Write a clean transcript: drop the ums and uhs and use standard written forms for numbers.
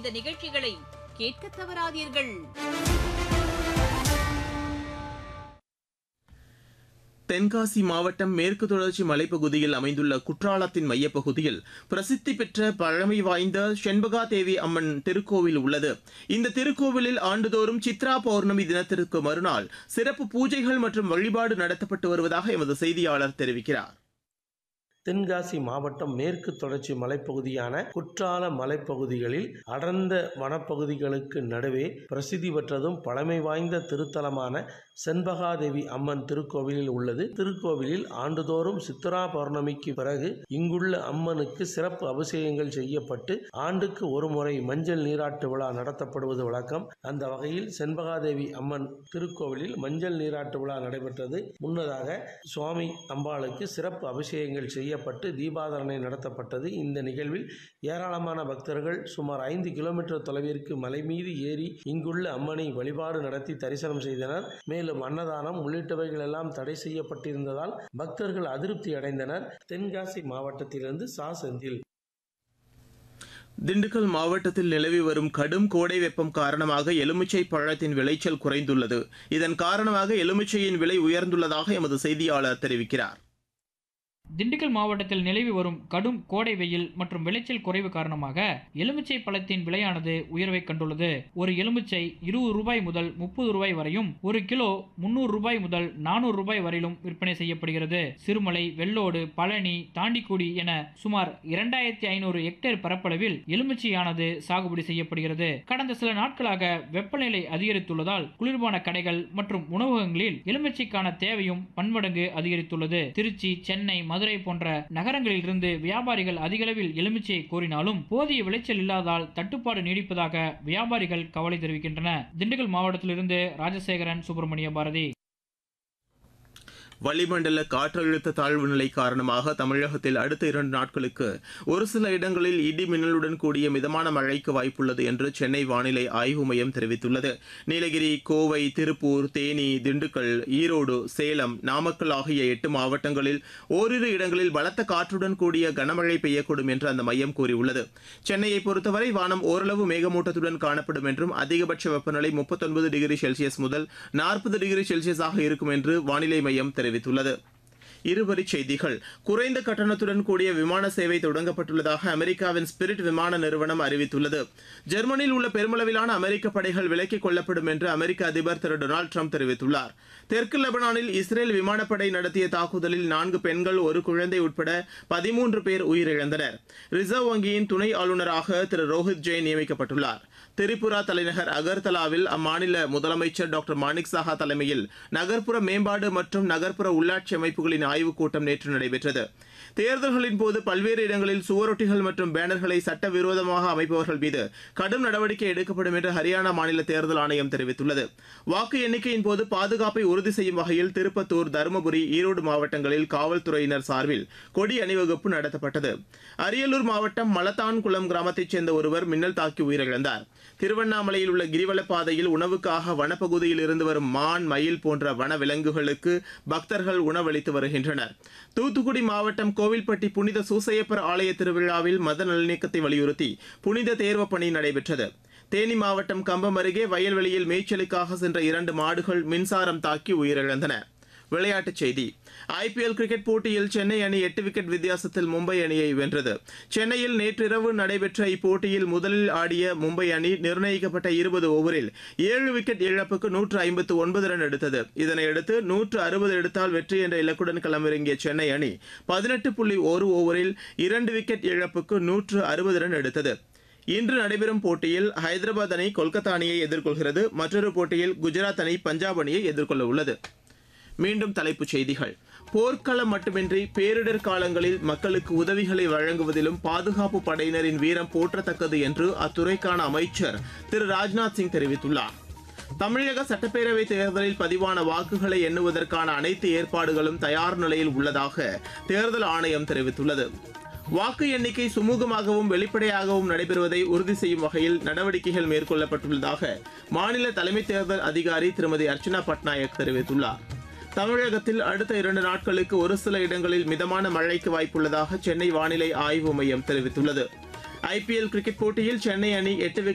இந்த நிகழ்ச்சிகளை கேட்க தவறாதீர்கள். தென்காசி மாவட்டம் மேற்கு தொடர்ச்சி மலைப்பகுதியில் அமைந்துள்ள குற்றாலத்தின் மையப்பகுதியில் பிரசித்தி பெற்ற பழமை வாய்ந்த செண்பகா தேவி அம்மன் திருக்கோவில் உள்ளது. இந்த திருக்கோவிலில் ஆண்டுதோறும் சித்ரா பௌர்ணமி தினத்திற்கு மறுநாள் சிறப்பு பூஜைகள் மற்றும் வழிபாடு நடத்தப்பட்டு வருவதாக எமது செய்தியாளர் தெரிவிக்கிறார். தென்காசி மாவட்டம் மேற்கு தொடர்ச்சி மலைப்பகுதியான குற்றால மலைப்பகுதிகளில் அடர்ந்த வனப்பகுதிகளுக்கு நடுவே பிரசித்தி பெற்றதும் பழமை வாய்ந்த திருத்தலமான செண்பகாதேவி அம்மன் திருக்கோவிலில் உள்ளது. திருக்கோவிலில் ஆண்டுதோறும் சித்ரா பௌர்ணமிக்கு பிறகு இங்குள்ள அம்மனுக்கு சிறப்பு அபிஷேகங்கள் செய்யப்பட்டு ஆண்டுக்கு ஒரு முறை மஞ்சள் நீராட்டு விழா நடத்தப்படுவது வழக்கம். அந்த வகையில் செண்பகாதேவி அம்மன் திருக்கோவிலில் மஞ்சள் நீராட்டு விழா நடைபெற்றது. முன்னதாக சுவாமி அம்பாளுக்கு சிறப்பு அபிஷேகங்கள் செய்யப்பட்டு தீபாராதனை நடத்தப்பட்டது. இந்த நிகழ்வில் ஏராளமான பக்தர்கள் சுமார் 5 கிலோமீட்டர் தொலைவிற்கு மலை மீது ஏறி இங்குள்ள அம்மனை வழிபாடு நடத்தி தரிசனம் செய்தனர். மேலும் அன்னதானம் உள்ளிட்டவைகள் எல்லாம் தடை செய்யப்பட்டிருந்ததால் பக்தர்கள் அதிருப்தி அடைந்தனர். தென்காசி மாவட்டத்திலிருந்து சா செந்தில். திண்டுக்கல் மாவட்டத்தில் நிலவி வரும் கடும் கோடை வெப்பம் காரணமாக எலுமிச்சை பழத்தின் விளைச்சல் குறைந்துள்ளது. இதன் காரணமாக எலுமிச்சையின் விலை உயர்ந்துள்ளதாக எமது செய்தியாளர் தெரிவிக்கிறார். திண்டுக்கல் மாவட்டத்தில் நிலவி வரும் கடும் கோடை வெயில் மற்றும் விளைச்சல் குறைவு காரணமாக எலுமிச்சை பழத்தின் விலையானது உயர்வை கண்டுள்ளது. ஒரு எலுமிச்சை 20 ரூபாய் முதல் 30 ரூபாய் வரையும், ஒரு கிலோ 300 ரூபாய் முதல் 400 ரூபாய் வரையிலும் விற்பனை செய்யப்படுகிறது. சிறுமலை, வெள்ளோடு, பழனி, தாண்டிக்குடி என சுமார் 2500 ஹெக்டேர் பரப்பளவில் எலுமிச்சையானது சாகுபடி செய்யப்படுகிறது. கடந்த சில நாட்களாக வெப்பநிலை அதிகரித்துள்ளதால் குளிர்பான கடைகள் மற்றும் உணவகங்களில் எலுமிச்சைக்கான தேவையும் பன்மடங்கு அதிகரித்துள்ளது. திருச்சி, சென்னை, மதுரை போன்ற நகரங்களில் இருந்து வியாபாரிகள் அதிகளவில் எலுமிச்சையை கோரினாலும் போதிய விளைச்சல் இல்லாதால் தட்டுப்பாடு நீடிப்பதாக வியாபாரிகள் கவலை தெரிவிக்கின்றனர். திண்டுக்கல் மாவட்டத்திலிருந்து ராஜசேகரன், சுப்பிரமணிய பாரதி. வளிமண்டல காற்றழுத்த தாழ்வு நிலை காரணமாக தமிழகத்தில் அடுத்த 2 நாட்களுக்கு ஒரு சில இடங்களில் இடி மின்னலுடன் கூடிய மிதமான மழைக்கு வாய்ப்புள்ளது என்று சென்னை வானிலை ஆய்வு மையம் தெரிவித்துள்ளது. நீலகிரி, கோவை, திருப்பூர், தேனி, திண்டுக்கல், ஈரோடு, சேலம், நாமக்கல் ஆகிய 8 மாவட்டங்களில் ஓரிரு இடங்களில் பலத்த காற்றுடன் கூடிய கனமழை பெய்யக்கூடும் என்று அந்த மையம் கூறியுள்ளது. சென்னையை பொறுத்தவரை வானம் ஓரளவு மேகமூட்டத்துடன் காணப்படும் என்றும் அதிகபட்ச வெப்பநிலை 39 டிகிரி செல்சியஸ் முதல் 40 டிகிரி செல்சியஸாக இருக்கும் என்று வானிலை மையம் தெரிவித்துள்ளது. இருவரிச் செய்திகள். குறைந்த கட்டணத்துடன் கூடிய விமான சேவை தொடங்கப்பட்டுள்ளதாக அமெரிக்காவின் ஸ்பிரிட் விமான நிறுவனம் அறிவித்துள்ளது. ஜெர்மனியில் உள்ள பெருமளவிலான அமெரிக்க படைகள் விலக்கிக் கொள்ளப்படும் என்று அமெரிக்க அதிபர் திரு டொனால்டு ட்ரம்ப் தெரிவித்துள்ளார். தெற்கு லெபனானில் இஸ்ரேல் விமானப்படை நடத்திய தாக்குதலில் 4 பெண்கள், 1 குழந்தை உட்பட 13 பேர் உயிரிழந்தனர். ரிசர்வ் வங்கியின் துணை ஆளுநராக திரு ரோஹித் ஜெயின் நியமிக்கப்பட்டுள்ளார். திரிபுரா தலைநகர் அகர்தலாவில் அம்மாநில முதலமைச்சர் டாக்டர் மாணிக் சாஹா தலைமையில் நகர்ப்புற மேம்பாடு மற்றும் நகர்ப்புற உள்ளாட்சி அமைப்புகளின் ஆய்வுக் கூட்டம் நேற்று நடைபெற்றது. தேர்தல்களின் போது பல்வேறு இடங்களில் சுவரொட்டிகள் மற்றும் பேனர்களை சட்டவிரோதமாக அமைப்பவர்கள் மீது கடும் நடவடிக்கை எடுக்கப்படும் என்று ஹரியானா மாநில தேர்தல் ஆணையம் தெரிவித்துள்ளது. வாக்கு எண்ணிக்கையின் போது பாதுகாப்பை உறுதி செய்யும் வகையில் திருப்பத்தூர், தருமபுரி, ஈரோடு மாவட்டங்களில் காவல்துறையினர் சார்பில் கொடி அணிவகுப்பு நடத்தப்பட்டது. அரியலூர் மாவட்டம் மலத்தான்குளம் கிராமத்தைச் சேர்ந்த ஒருவர் மின்னல் தாக்கி உயிரிழந்தார். திருவண்ணாமலையில் உள்ள கிரிவலப்பாதையில் உணவுக்காக வனப்பகுதியில் இருந்து வரும் மான், மயில் போன்ற வன விலங்குகளுக்கு பக்தர்கள் உணவளித்து வருகின்றனர். தூத்துக்குடி மாவட்டம் கோவில்பட்டி புனித சூசையப்பர் ஆலய திருவிழாவில் மத நல்லிணக்கத்தை வலியுறுத்தி புனித தேர்வு பணி நடைபெற்றது. தேனி மாவட்டம் கம்பம் அருகே வயல்வெளியில் மேய்ச்சலுக்காக சென்ற 2 மாடுகள் மின்சாரம் தாக்கி உயிரிழந்தன. விளையாட்டுச் செய்தி. ஐபிஎல் கிரிக்கெட் போட்டியில் சென்னை அணி 8 விக்கெட் வித்தியாசத்தில் மும்பை அணியை வென்றது. சென்னையில் நேற்றிரவு நடைபெற்ற இப்போட்டியில் முதலில் ஆடிய மும்பை அணி நிர்ணயிக்கப்பட்ட 20 ஓவரில் 7 விக்கெட் இழப்புக்கு 159 ரன் எடுத்தது. இதனையடுத்து 160 எடுத்தால் வெற்றி என்ற இலக்குடன் களமிறங்கிய சென்னை அணி 18.1 ஓவரில் 2 விக்கெட் இழப்புக்கு 160 ரன் எடுத்தது. இன்று நடைபெறும் போட்டியில் ஹைதராபாத் அணி கொல்கத்தா அணியை எதிர்கொள்கிறது. மற்றொரு போட்டியில் குஜராத் அணி பஞ்சாப் அணியை எதிர்கொள்ள உள்ளது. மீண்டும் தலைப்புச் செய்திகள். போர்க்களம் மட்டுமின்றி பேரிடர் காலங்களில் மக்களுக்கு உதவிகளை வழங்குவதிலும் பாதுகாப்பு படையினரின் வீரம் போற்றத்தக்கது என்று அத்துறைக்கான அமைச்சர் திரு ராஜ்நாத் சிங் தெரிவித்துள்ளார். தமிழக சட்டப்பேரவை தேர்தலில் பதிவான வாக்குகளை எண்ணுவதற்கான அனைத்து ஏற்பாடுகளும் தயார் நிலையில் உள்ளதாக தேர்தல் ஆணையம் தெரிவித்துள்ளது. வாக்கு எண்ணிக்கை சுமூகமாகவும் வெளிப்படையாகவும் நடைபெறுவதை உறுதி செய்யும் வகையில் நடவடிக்கைகள் மேற்கொள்ளப்பட்டுள்ளதாக மாநில தலைமை தேர்தல் அதிகாரி திருமதி அர்ச்சனா பட்நாயக் தெரிவித்துள்ளார். தமிழகத்தில் அடுத்த 2 நாட்களுக்கு ஒரு சில இடங்களில் மிதமான மழைக்கு வாய்ப்புள்ளதாக சென்னை வானிலை ஆய்வு மையம் தெரிவித்துள்ளது. ஐபிஎல் கிரிக்கெட் போட்டியில் சென்னை அணி 8